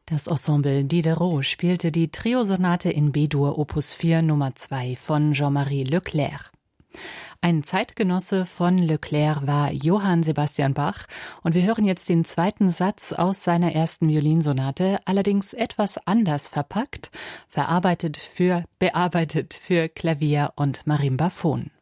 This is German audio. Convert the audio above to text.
Das Ensemble Diderot spielte die Triosonate in B-Dur Opus 4 Nummer 2 von Jean-Marie Leclerc. Ein Zeitgenosse von Leclerc war Johann Sebastian Bach und wir hören jetzt den zweiten Satz aus seiner ersten Violinsonate, allerdings etwas anders verpackt, bearbeitet für Klavier und Marimbaphon.